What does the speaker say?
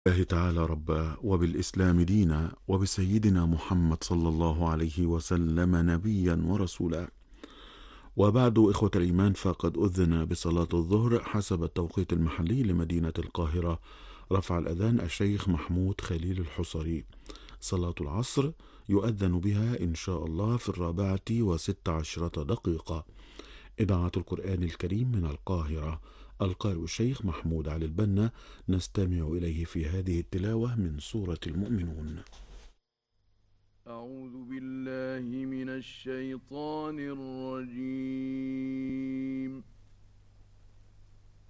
الله تعالى ربا، وبالإسلام دينا، وبسيدنا محمد صلى الله عليه وسلم نبيا ورسولا. وبعد، إخوة الإيمان، فقد أذن بصلاة الظهر حسب التوقيت المحلي لمدينة القاهرة. رفع الأذان الشيخ محمود خليل الحصري. صلاة العصر يؤذن بها إن شاء الله في 14:16. إذاعة القرآن الكريم من القاهرة. القارئ الشيخ محمود علي البنا، نستمع إليه في هذه التلاوة من سورة المؤمنون. أعوذ بالله من الشيطان الرجيم